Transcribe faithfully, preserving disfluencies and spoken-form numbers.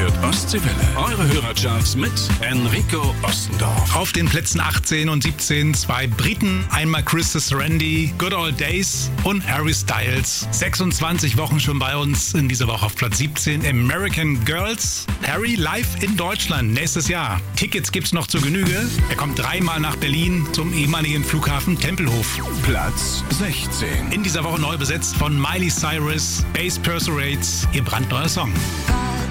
hört Ostseewelle. Eure Hörercharts mit Enrico Ostendorf. Auf den Plätzen achtzehn und siebzehn zwei Briten, einmal Chris Randy, Good Old Days und Harry Styles. sechsundzwanzig Wochen schon bei uns, in dieser Woche auf Platz siebzehn American Girls. Harry live in Deutschland nächstes Jahr. Tickets gibt's noch zur Genüge. Er kommt dreimal nach Berlin zum ehemaligen Flughafen Tempelhof. Platz sechzehn. In dieser Woche neu besetzt von Miley Cyrus, Bass Perforates, ihr brandneuer Song.